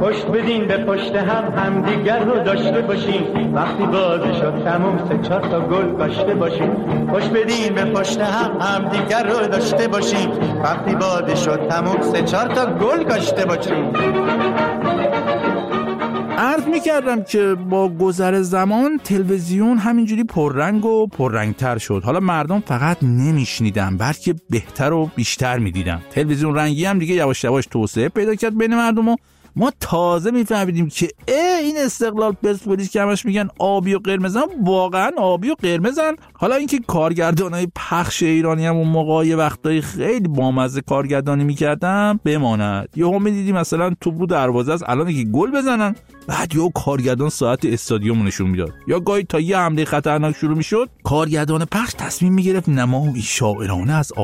پشت بدین به پشت هم دیگر رو داشته باشیم. وقتی بازی شد تموم 3-4 تا گل کاشته باشیم. پشت بدین به پشت هم دیگر رو داشته باشیم. وقتی بازی شد تموم 3-4 تا گل کاشته باشیم. عرض می‌کردم که با گذر زمان تلویزیون همینجوری پررنگ و پررنگتر شد. حالا مردم فقط نمیشنیدن بلکه بهتر و بیشتر میدیدن. تلویزیون رنگی هم دیگه یواش یواش توسعه پیدا کرد بین مردم و ما تازه میفهمیدیم که این استقلال پرسپولیس که همش میگن آبی و قرمزن واقعا آبی و قرمزن. حالا اینکه کارگردانای پخش ایرانی هم اون موقع یه وقتایی خیلی بامزه کارگردانی میکردن بماند. یهو میدیدیم مثلا توپ رو دروازه است الان که گل بزنن بعد یهو کارگردان ساعت استادیوم نشون میداد. یا گاهی تا یه حمله خطرناک شروع میشد کارگردان پخش تصمیم میگرفت نمایی شاعرانه از